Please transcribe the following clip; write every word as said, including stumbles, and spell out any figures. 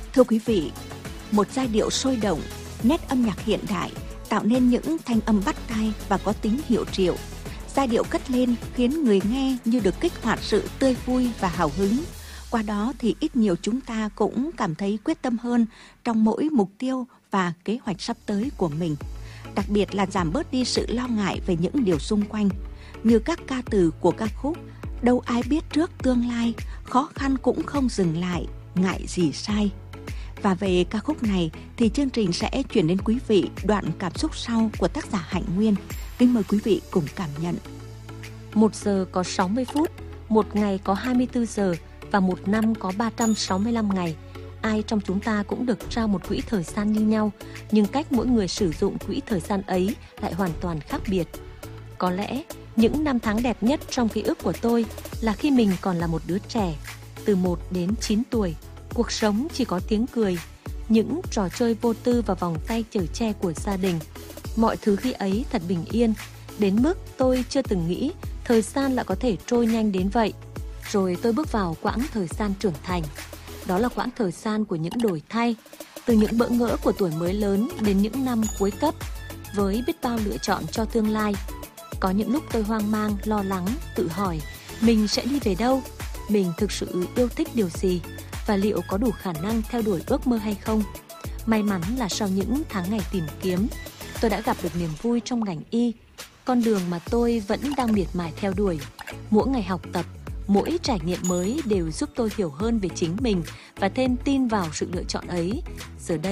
Thưa quý vị, một giai điệu sôi động, nét âm nhạc hiện đại tạo nên những thanh âm bắt tai và có tính hiệu triệu. Giai điệu cất lên khiến người nghe như được kích hoạt sự tươi vui và hào hứng. Qua đó thì ít nhiều chúng ta cũng cảm thấy quyết tâm hơn trong mỗi mục tiêu và kế hoạch sắp tới của mình. Đặc biệt là giảm bớt đi sự lo ngại về những điều xung quanh. Như các ca từ của ca khúc Đâu ai biết trước tương lai, khó khăn cũng không dừng lại, ngại gì sai. Và về ca khúc này thì chương trình sẽ chuyển đến quý vị đoạn cảm xúc sau của tác giả Hạnh Nguyên. Kính mời quý vị cùng cảm nhận. Một giờ có sáu mươi phút, một ngày có hai mươi tư giờ và một năm có ba trăm sáu mươi lăm ngày. Ai trong chúng ta cũng được trao một quỹ thời gian như nhau, nhưng cách mỗi người sử dụng quỹ thời gian ấy lại hoàn toàn khác biệt. Có lẽ những năm tháng đẹp nhất trong ký ức của tôi là khi mình còn là một đứa trẻ, từ một đến chín tuổi. Cuộc sống chỉ có tiếng cười, những trò chơi vô tư và vòng tay chở che của gia đình. Mọi thứ khi ấy thật bình yên, đến mức tôi chưa từng nghĩ thời gian lại có thể trôi nhanh đến vậy. Rồi tôi bước vào quãng thời gian trưởng thành. Đó là quãng thời gian của những đổi thay, từ những bỡ ngỡ của tuổi mới lớn đến những năm cuối cấp, với biết bao lựa chọn cho tương lai. Có những lúc tôi hoang mang, lo lắng, tự hỏi mình sẽ đi về đâu, mình thực sự yêu thích điều gì và liệu có đủ khả năng theo đuổi ước mơ hay không. May mắn là sau những tháng ngày tìm kiếm, tôi đã gặp được niềm vui trong ngành y, con đường mà tôi vẫn đang miệt mài theo đuổi. Mỗi ngày học tập, mỗi trải nghiệm mới đều giúp tôi hiểu hơn về chính mình và thêm tin vào sự lựa chọn ấy. Giờ đây